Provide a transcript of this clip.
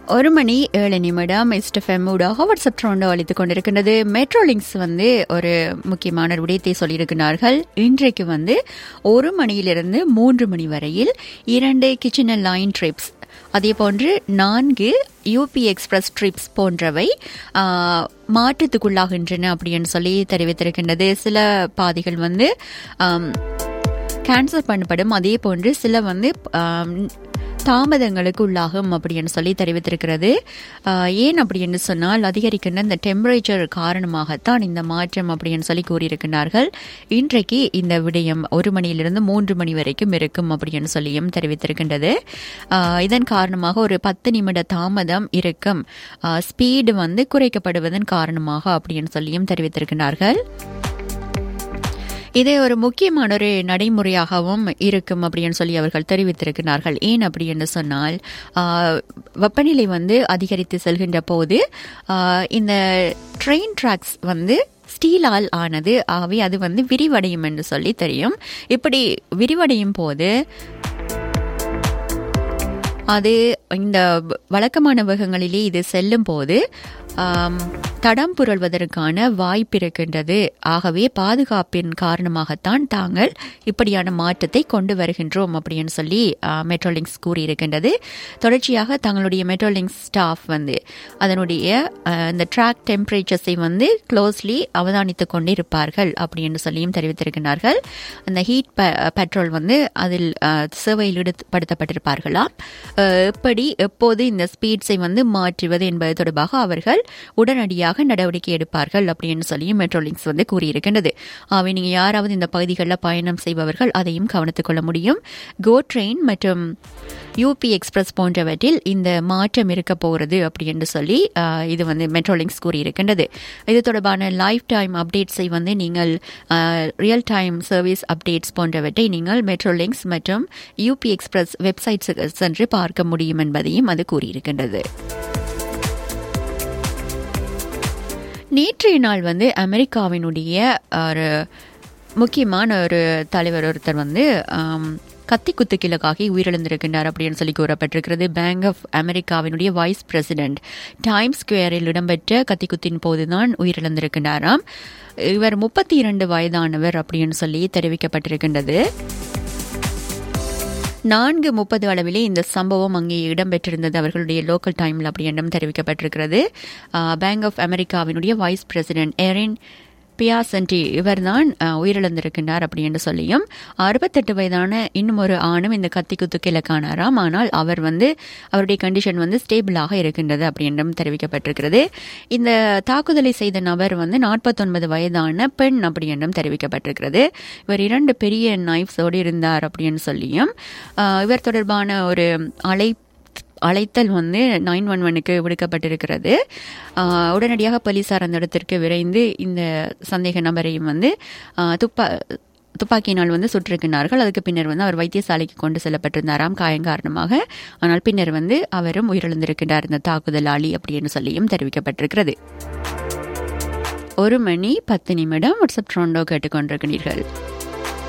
1 மணி 7 நிமிடம் எஸ்எஃப்எம் ஊடாக வாட்ஸ்அப் ட்ரோண்டோ அளித்துக் கொண்டிருக்கின்றது. மெட்ரோலிங்க்ஸ் ஒரு முக்கியமான விடயத்தை சொல்லியிருக்கிறார்கள். இன்றைக்கு 1 மணியிலிருந்து 3 மணி வரையில் 2 கிச்சனர் லைன் ட்ரிப்ஸ், அதே போன்று 4 யூபி எக்ஸ்பிரஸ் ட்ரிப்ஸ் போன்றவை மாற்றத்துக்குள்ளாகின்றன அப்படின்னு சொல்லி தெரிவித்திருக்கின்றது. சில பாதைகள் கேன்சல் பண்ணப்படும், அதே போன்று சில தாமதங்களுக்கு உள்ளாகும் அப்படின்னு சொல்லி தெரிவித்திருக்கிறது. ஏன் அப்படின்னு சொன்னால் அதிகரிக்கின்ற இந்த டெம்பரேச்சர் காரணமாகத்தான் இந்த மாற்றம் அப்படின்னு சொல்லி கூறியிருக்கிறார்கள். இன்றைக்கு இந்த விடயம் 1 மணியிலிருந்து 3 மணி வரைக்கும் இருக்கும் அப்படின்னு சொல்லியும் தெரிவித்திருக்கின்றது. இதன் காரணமாக ஒரு 10 நிமிட தாமதம் இருக்கும், ஸ்பீடு குறைக்கப்படுவதன் காரணமாக அப்படின்னு சொல்லியும் தெரிவித்திருக்கிறார்கள். இதே ஒரு முக்கியமான ஒரு நடைமுறையாகவும் இருக்கும் அப்படின்னு சொல்லி அவர்கள் தெரிவித்திருக்கிறார்கள். ஏன் அப்படின்னு சொன்னால் வெப்பநிலை அதிகரித்து செல்கின்ற போது இந்த ட்ரெயின் ட்ராக்ஸ் ஸ்டீலால் ஆனது, ஆகவே அது விரிவடையும் என்று சொல்லி தெரியும். இப்படி விரிவடையும் போது அது இந்த வழக்கமான வேகங்களிலே இது செல்லும் போது தடம் புரள்வதற்கான வாய்ப்பு இருக்கின்றது. ஆகவே பாதுகாப்பின் காரணமாகத்தான் தாங்கள் இப்படியான மாற்றத்தை கொண்டு வருகின்றோம் அப்படின்னு சொல்லி மெட்ரோலிங்க்ஸ் கூறியிருக்கின்றது. தொடர்ச்சியாக தங்களுடைய மெட்ரோலிங்க்ஸ் ஸ்டாஃப் அதனுடைய இந்த ட்ராக் டெம்பரேச்சர்ஸை க்ளோஸ்லி அவதானித்துக் கொண்டு இருப்பார்கள் அப்படின்னு சொல்லியும் தெரிவித்திருக்கிறார்கள். அந்த ஹீட் பெட்ரோல் அதில் சேவையில் ஈடுபடுத்தப்பட்டிருப்பார்களாம். எப்படி எப்போது இந்த ஸ்பீட்ஸை மாற்றுவது என்பது தொடர்பாக அவர்கள் உடனடியாக நடவடிக்கை எடுப்பார்கள் அப்படின்னு சொல்லி மெட்ரோலிங்க்ஸ் கூறியிருக்கின்றது. ஆகவே நீங்கள் யாராவது இந்த பகுதிகளில் பயணம் செய்பவர்கள் அதையும் கவனித்துக் கொள்ள முடியும். கோ ட்ரெயின் மற்றும் யூபி எக்ஸ்பிரஸ் போன்றவற்றில் இந்த மாற்றம் இருக்க போகிறது அப்படின்னு சொல்லி இது மெட்ரோலிங்க்ஸ் கூறியிருக்கின்றது. இது தொடர்பான லைஃப் டைம் அப்டேட்ஸை நீங்கள் ரியல் டைம் சர்வீஸ் அப்டேட்ஸ் போன்றவற்றை நீங்கள் மெட்ரோலிங்க்ஸ் மற்றும் யூபி எக்ஸ்பிரஸ் வெப்சைட்ஸுக்கு சென்று பார்க்க முடியும் என்பதையும் அது கூறியிருக்கின்றது. நேற்றைய நாள் அமெரிக்காவினுடைய ஒரு முக்கியமான ஒரு தலைவர் ஒருத்தர் கத்தி குத்துக்கிழக்காகி உயிரிழந்திருக்கின்றார் அப்படின்னு சொல்லி கூறப்பட்டிருக்கிறது. பேங்க் ஆஃப் அமெரிக்காவினுடைய வைஸ் பிரசிடென்ட் டைம் ஸ்கொயரில் இடம்பெற்ற கத்திக்குத்தின் போதுதான் உயிரிழந்திருக்கின்றாராம். இவர் 32 வயதானவர் அப்படின்னு சொல்லி தெரிவிக்கப்பட்டிருக்கின்றது. 4:30 அளவிலே இந்த சம்பவம் அங்கே இடம்பெற்றிருந்தது அவர்களுடைய லோக்கல் டைமில் அப்படி என்றும் தெரிவிக்கப்பட்டிருக்கிறது. பேங்க் ஆஃப் அமெரிக்காவினுடைய வைஸ் பிரசிடென்ட் எரின் பியாசன்டி இவர்தான் உயிரிழந்திருக்கின்றார் அப்படி என்று சொல்லியும் 68 வயதான இன்னும் ஒரு ஆணும் இந்த கத்தி குத்துக்கு இலக்கானாராம். ஆனால் அவர் அவருடைய கண்டிஷன் ஸ்டேபிளாக இருக்கின்றது அப்படி என்றும் தெரிவிக்கப்பட்டிருக்கிறது. இந்த தாக்குதலை செய்த நபர் 49 வயதான பெண் அப்படி என்றும் தெரிவிக்கப்பட்டிருக்கிறது. இவர் 2 பெரிய நைஃப்ஸோடு இருந்தார் அப்படின்னு சொல்லியும் இவர் தொடர்பான ஒரு அழைத்தல் 911க்கு விடுக்கப்பட்டிருக்கிறது. உடனடியாக போலீசார் அந்த இடத்திற்கு விரைந்து இந்த சந்தேக நபரையும் துப்பாக்கியினால் சுட்டிருக்கிறார்கள். அதுக்கு பின்னர் அவர் வைத்தியசாலைக்கு கொண்டு செல்லப்பட்டிருந்தாராம் காயம் காரணமாக. ஆனால் பின்னர் அவரும் உயிரிழந்திருக்கிறார் இந்த தாக்குதலாளி அப்படின்னு சொல்லியும் தெரிவிக்கப்பட்டிருக்கிறது. 1 மணி 10 நிமிடம் வாட்ஸ்அப் ட்ரோண்டோ கேட்டுக்கொண்டிருக்கிறீர்கள்.